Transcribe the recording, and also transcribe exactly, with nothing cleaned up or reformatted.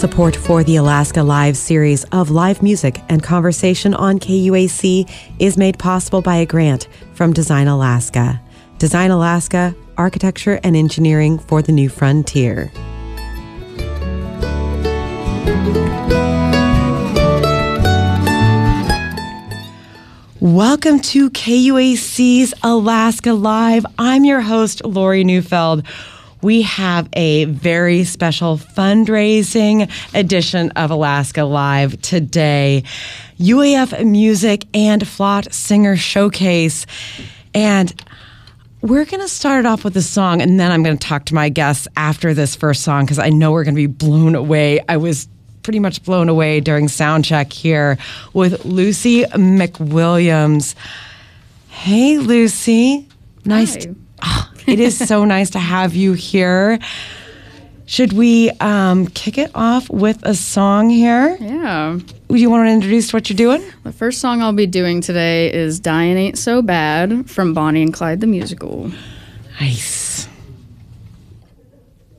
Support for the Alaska Live series of live music and conversation on K U A C is made possible by a grant from Design Alaska. Design Alaska, architecture and engineering for the new frontier. Welcome to K U A C's Alaska Live. I'm your host, Lori Neufeld. We have a very special fundraising edition of Alaska Live today. U A F Music and Flott Singer Showcase. And we're going to start off with a song, and then I'm going to talk to my guests after this first song because I know we're going to be blown away. I was pretty much blown away during sound check here with Lucy McWilliams. Hey, Lucy. Nice. Hi. To, oh, it is so nice to have you here. Should we um, kick it off with a song here? Yeah. Do you want to introduce what you're doing? The first song I'll be doing today is Dying Ain't So Bad from Bonnie and Clyde the Musical. Nice.